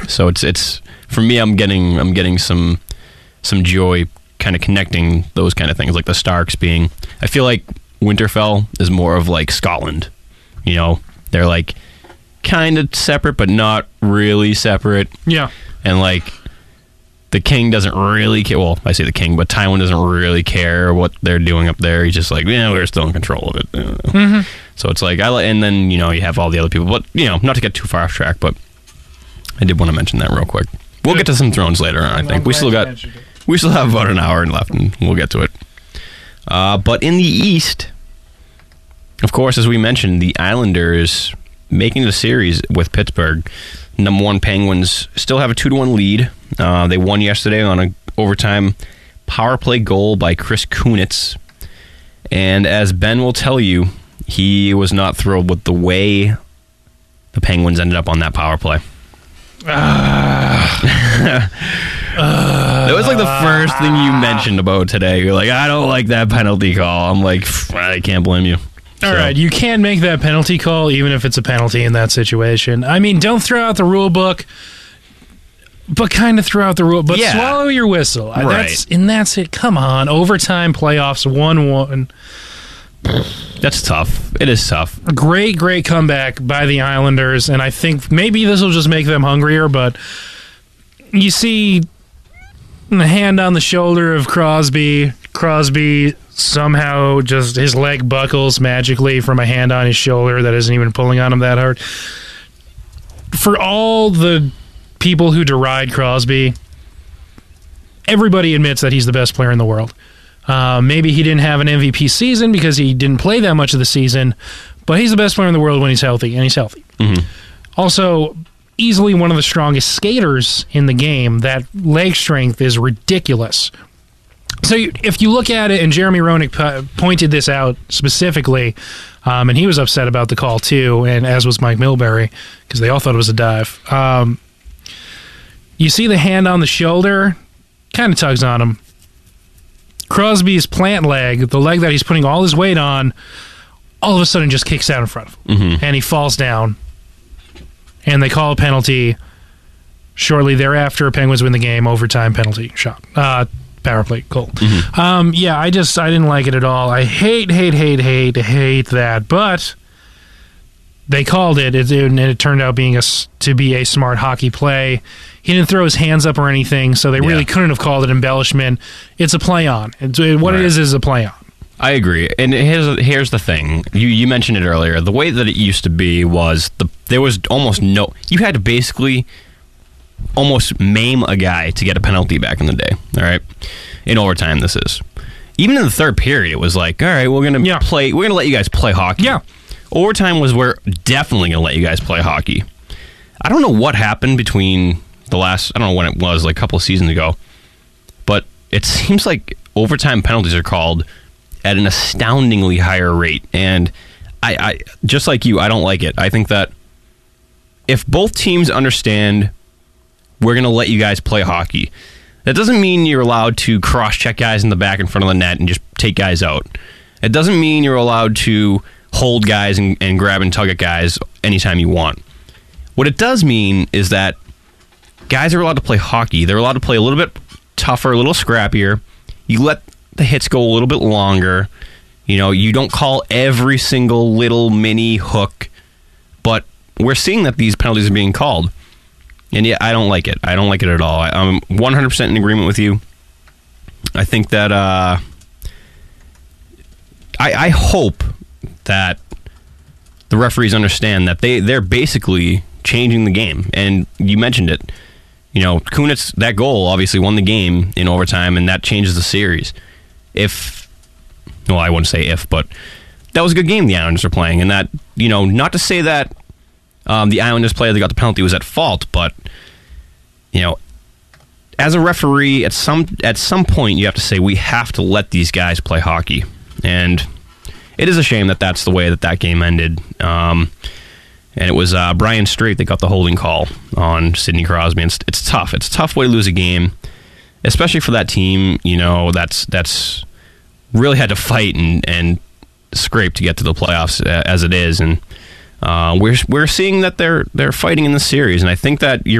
So it's for me. I'm getting some joy, kind of connecting those kind of things, like the Starks being. I feel like Winterfell is more of like Scotland. You know, they're like kind of separate, but not really separate. Yeah, and like. The king doesn't really care. Well, I say the king, but Tywin doesn't really care what they're doing up there. He's just like, we're still in control of it. Mm-hmm. So it's like, and then, you have all the other people. But, not to get too far off track, but I did want to mention that real quick. We'll get to some thrones later on, I think. We still have about an hour left, and we'll get to it. But in the East, of course, as we mentioned, the Islanders making the series with Pittsburgh. Number 1 Penguins still have a 2-1 lead. They won yesterday on an overtime power play goal by Chris Kunitz. And as Ben will tell you, he was not thrilled with the way the Penguins ended up on that power play. That was like the first thing you mentioned about today. You're like, I don't like that penalty call. I'm like, I can't blame you. All right, you can make that penalty call even if it's a penalty in that situation. I mean, don't throw out the rule book, but kind of throw out the rule. But swallow your whistle. Right. That's it. Come on, overtime playoffs 1-1. That's tough. It is tough. A great comeback by the Islanders, and I think maybe this will just make them hungrier. But you see the hand on the shoulder of Crosby. Crosby somehow just his leg buckles magically from a hand on his shoulder that isn't even pulling on him that hard. For all the people who deride Crosby, everybody admits that he's the best player in the world. Maybe he didn't have an MVP season because he didn't play that much of the season, but he's the best player in the world when he's healthy, and he's healthy. Mm-hmm. Also, easily one of the strongest skaters in the game. That leg strength is ridiculous. So if you look at it, and Jeremy Roenick pointed this out specifically, and he was upset about the call too, and as was Mike Milbury, because they all thought it was a dive. You see the hand on the shoulder, kind of tugs on him. Crosby's plant leg, the leg that he's putting all his weight on, all of a sudden just kicks out in front of him. Mm-hmm. And he falls down, and they call a penalty. Shortly thereafter, Penguins win the game, overtime penalty shot. Power play goal. Mm-hmm. I didn't like it at all. I hate that. But they called it, and it turned out to be a smart hockey play. He didn't throw his hands up or anything, so they really couldn't have called it embellishment. It's a play on. It is a play on. I agree. And here's the thing. You mentioned it earlier. The way that it used to be was there was almost no... You had to basically almost maim a guy to get a penalty back in the day. All right? In overtime, this is. Even in the third period, it was like, all right, we're going to play... We're going to let you guys play hockey. Yeah. Overtime was we're definitely going to let you guys play hockey. I don't know what happened between the last... I don't know when it was, like a couple of seasons ago. But it seems like overtime penalties are called at an astoundingly higher rate. And I just like you, I don't like it. I think that if both teams understand we're going to let you guys play hockey, that doesn't mean you're allowed to cross-check guys in the back in front of the net and just take guys out. It doesn't mean you're allowed to hold guys and grab and tug at guys anytime you want. What it does mean is that guys are allowed to play hockey. They're allowed to play a little bit tougher, a little scrappier. You let the hits go a little bit longer. You don't call every single little mini hook, but we're seeing that these penalties are being called. And yeah, I don't like it. I don't like it at all. I'm 100% in agreement with you. I think that I hope that the referees understand that they're basically changing the game. And you mentioned it. Kunitz, that goal obviously won the game in overtime, and that changes the series. I wouldn't say if, but that was a good game the Islanders are playing. And that, not to say that the Islanders player that got the penalty was at fault, but, as a referee, at some point you have to say we have to let these guys play hockey. And it is a shame that that's the way that game ended. And it was Brian Strait that got the holding call on Sidney Crosby. And it's tough. It's a tough way to lose a game, especially for that team. That's really had to fight and scrape to get to the playoffs as it is. And we're seeing that they're fighting in the series. And I think that you're